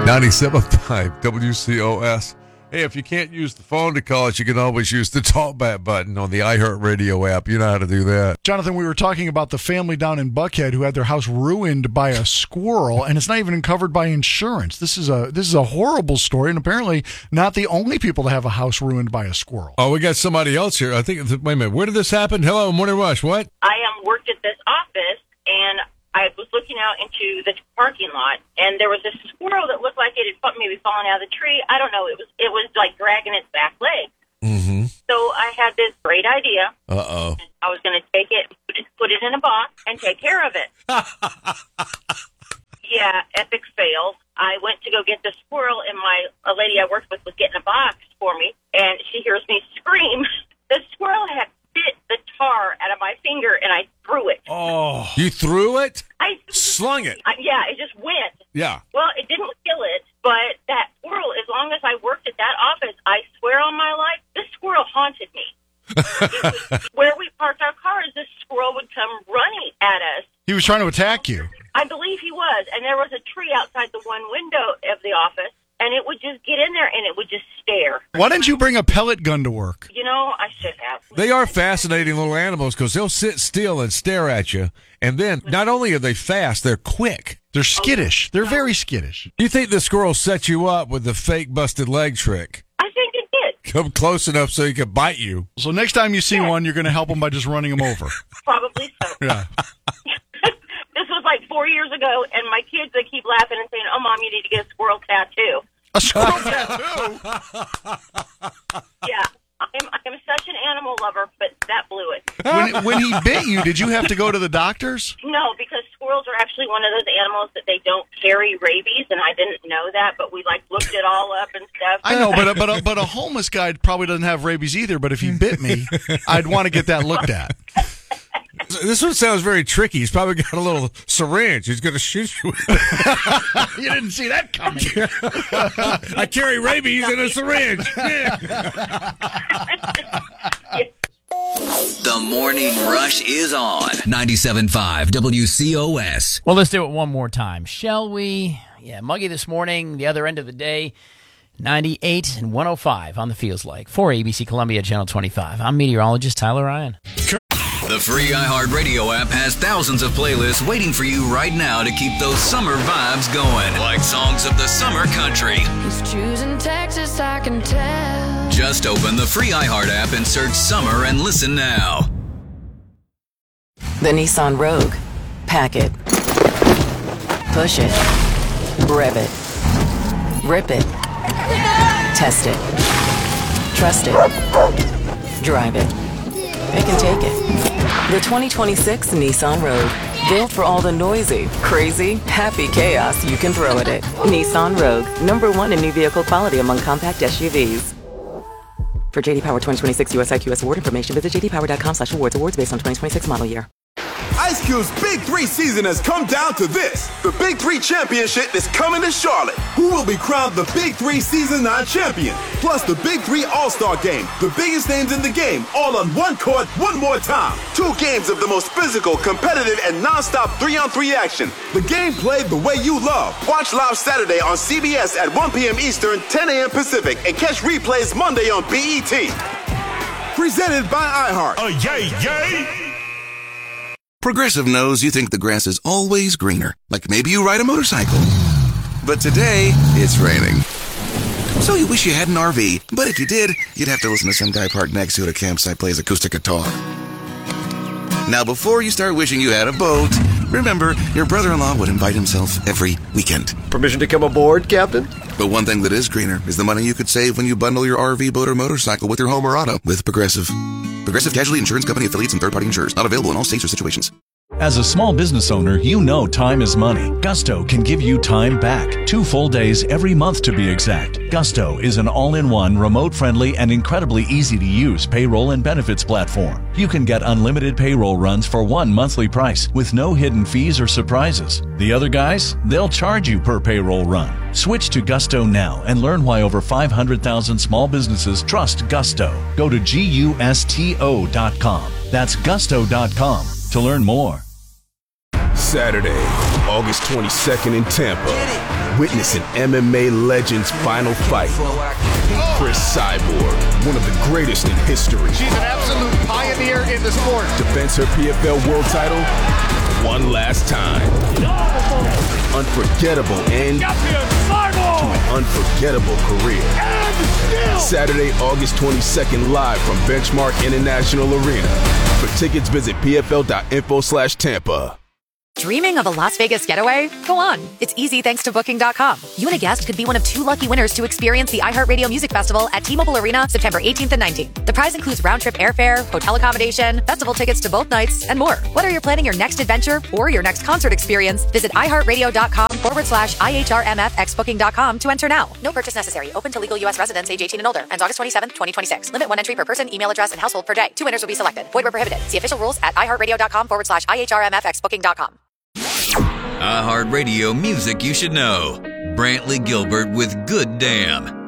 97.5 WCOS. Hey, if you can't use the phone to call us, you can always use the talkback button on the iHeartRadio app. You know how to do that. Jonathan, we were talking about the family down in Buckhead who had their house ruined by a squirrel, and it's not even covered by insurance. This is a horrible story, and apparently not the only people to have a house ruined by a squirrel. Oh, we got somebody else here. I think. Wait a minute. Where did this happen? Hello, Morning Rush. What? I worked at this office, and I was looking out into the parking lot, and there was this squirrel that looked like it had maybe fallen out of the tree. I don't know. It was like dragging its back leg. Mm-hmm. So I had this great idea. Uh-oh. I was going to take it, put it in a box, and take care of it. Yeah, epic fail. I went to go get the squirrel, and a lady I worked with was getting a box for me, and she hears me scream. The squirrel had bit the tar out of my finger, and I threw it. Oh. You threw it? I slung it. Yeah, it just went. Yeah. Well, it didn't kill it, but that squirrel, as long as I worked at that office, I swear on my life, this squirrel haunted me. Where we parked our cars, this squirrel would come running at us. He was trying to attack you. I believe he was, and there was a tree outside the one window of the office, and it would just get in there, and it would just stare. Why didn't you bring a pellet gun to work? You know, I should have. They are fascinating little animals because they'll sit still and stare at you. And then, not only are they fast, they're quick. They're skittish. They're very skittish. You think the squirrel set you up with the fake busted leg trick? I think it did. Come close enough so he can bite you. So next time you see one, you're going to help him by just running him over. Probably so. Yeah. This was like 4 years ago, and my kids, they keep laughing and saying, "Oh, Mom, you need to get a squirrel tattoo." A squirrel tattoo? Yeah. I'm such an animal lover, but that blew it. When he bit you, did you have to go to the doctors? No, because squirrels are actually one of those animals that they don't carry rabies, and I didn't know that, but we looked it all up and stuff. I know, but a homeless guy probably doesn't have rabies either, but if he bit me, I'd want to get that looked at. This one sounds very tricky. He's probably got a little syringe. He's going to shoot you with it. You didn't see that coming. I carry rabies in a syringe. The Morning Rush is on 97.5 WCOS. Well, let's do it one more time, shall we? Yeah, muggy this morning, the other end of the day. 98 and 105 on the Feels Like for ABC Columbia Channel 25. I'm meteorologist Tyler Ryan. The free iHeartRadio app has thousands of playlists waiting for you right now to keep those summer vibes going. Like songs of the summer country. He's choosing Texas, I can tell. Just open the free iHeart app and search summer and listen now. The Nissan Rogue. Pack it. Push it. Rev it. Rip it. Test it. Trust it. Drive it. Pick and take it. The 2026 Nissan Rogue. Built for all the noisy, crazy, happy chaos you can throw at it. Nissan Rogue. #1 in new vehicle quality among compact SUVs. For JD Power 2026 US IQS award information, visit jdpower.com/awards. Awards based on 2026 model year. Ice Cube's Big 3 season has come down to this. The Big 3 Championship is coming to Charlotte. Who will be crowned the Big 3 Season 9 champion? Plus the Big 3 All-Star Game. The biggest names in the game, all on one court, one more time. 2 games of the most physical, competitive, and non-stop 3-on-3 action. The game played the way you love. Watch live Saturday on CBS at 1 p.m. Eastern, 10 a.m. Pacific, and catch replays Monday on BET. Presented by iHeart. Yay, yay! Progressive knows you think the grass is always greener, like maybe you ride a motorcycle. But today, it's raining. So you wish you had an RV, but if you did, you'd have to listen to some guy parked next to it at a campsite plays acoustic guitar. Now, before you start wishing you had a boat, remember, your brother-in-law would invite himself every weekend. Permission to come aboard, Captain? But one thing that is greener is the money you could save when you bundle your RV, boat, or motorcycle with your home or auto with Progressive. Progressive Casualty Insurance Company affiliates and third-party insurers. Not available in all states or situations. As a small business owner, you know time is money. Gusto can give you time back. 2 full days every month to be exact. Gusto is an all-in-one, remote-friendly, and incredibly easy-to-use payroll and benefits platform. You can get unlimited payroll runs for one monthly price with no hidden fees or surprises. The other guys, they'll charge you per payroll run. Switch to Gusto now and learn why over 500,000 small businesses trust Gusto. Go to GUSTO.com. That's Gusto.com to learn more. Saturday, August 22nd in Tampa. Witness an MMA legend's final fight. Chris Cyborg, one of the greatest in history. She's an absolute pioneer in the sport. Defends her PFL world title one last time. Unforgettable end to an unforgettable career. Saturday, August 22nd, live from Benchmark International Arena. For tickets, visit pfl.info/Tampa. Dreaming of a Las Vegas getaway? Go on. It's easy thanks to Booking.com. You and a guest could be one of 2 lucky winners to experience the iHeartRadio Music Festival at T-Mobile Arena September 18th and 19th. The prize includes round-trip airfare, hotel accommodation, festival tickets to both nights, and more. Whether you're planning your next adventure or your next concert experience, visit iHeartRadio.com/IHRMFXBooking.com to enter now. No purchase necessary. Open to legal U.S. residents age 18 and older. Ends August 27th, 2026. Limit 1 entry per person, email address, and household per day. 2 winners will be selected. Void where prohibited. See official rules at iHeartRadio.com/IHRMFXBooking.com. iHeartRadio music you should know. Brantley Gilbert with Good Damn.